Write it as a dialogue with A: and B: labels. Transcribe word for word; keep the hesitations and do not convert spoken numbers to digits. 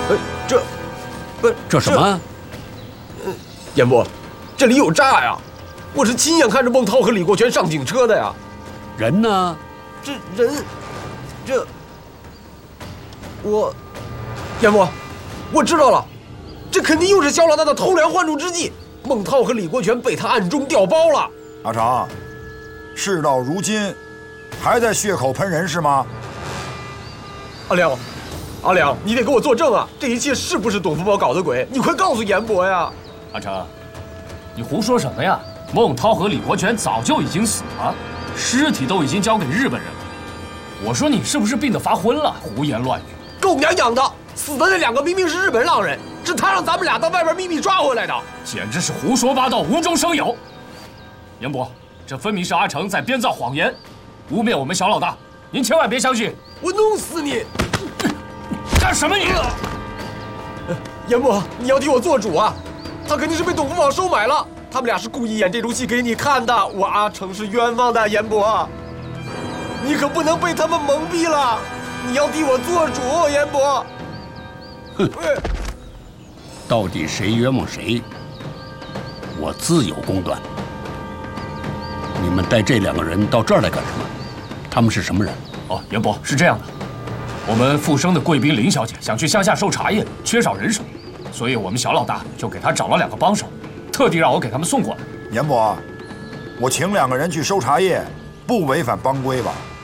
A: 呃，这，不，
B: 这什么？
A: 呃，严伯，这里有诈呀！我是亲眼看着孟涛和李国权上警车的呀。
B: 人呢？
A: 这人，这，我，严伯，我知道了，这肯定又是肖老大的偷梁换柱之计。孟涛和李国权被他暗中调包了。
C: 阿长，事到如今，还在血口喷人是吗？
A: 阿良，阿良，你得给我作证啊！这一切是不是董福宝搞的鬼？你快告诉严伯呀！
D: 阿成，你胡说什么呀？孟涛和李国权早就已经死了，尸体都已经交给日本人了。我说你是不是病得发昏了？胡言乱语！
A: 狗娘养的！死的那两个明明是日本浪人，是他让咱们俩到外边秘密抓回来的，
D: 简直是胡说八道，无中生有。严伯，这分明是阿成在编造谎言，污蔑我们小老大，您千万别相信！
A: 我弄死你！
D: 干什么你？
A: 严伯，你要替我做主啊！他肯定是被董福宝收买了，他们俩是故意演这出戏给你看的。我阿成是冤枉的，严伯，你可不能被他们蒙蔽了，你要替我做主，严伯。
B: 哼，到底谁冤枉谁，我自有公断。你们带这两个人到这儿来干什么？他们是什么人？
D: 哦，严伯是这样的，我们富生的贵宾林小姐想去乡下收茶叶，缺少人手，所以我们小老大就给她找了两个帮手，特地让我给他们送过来。
C: 严伯，我请两个人去收茶叶，不违反帮规吧？